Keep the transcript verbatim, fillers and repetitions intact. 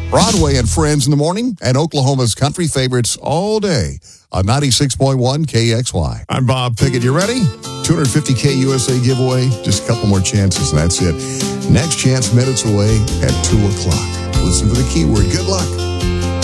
Broadway and Friends in the morning, and Oklahoma's country favorites all day on ninety-six point one K X Y. I'm Bob Pickett. You ready? two hundred fifty K U S A giveaway. Just a couple more chances, and that's it. Next chance minutes away at two o'clock. Listen for the keyword. Good luck.